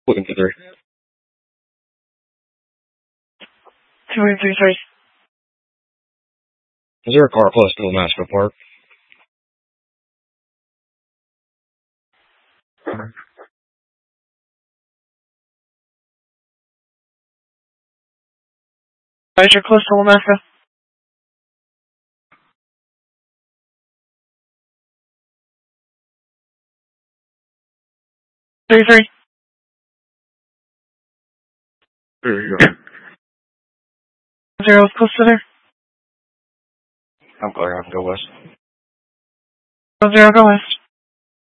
Looking for 3. 2833. Is there a car close to Alaska Park? You're close to Alaska. 33. There you go. 0 is close to there. I'm clear. I can go west. 0, go west.